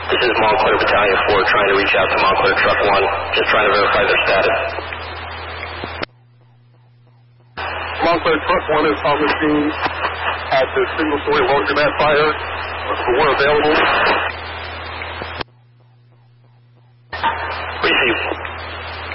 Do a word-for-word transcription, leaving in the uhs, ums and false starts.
This is Montclair Battalion four trying to reach out to Montclair Truck one, just trying to verify their status. Montclair Truck one is on the scene at the single-story laundromat fire. For one available. Receive.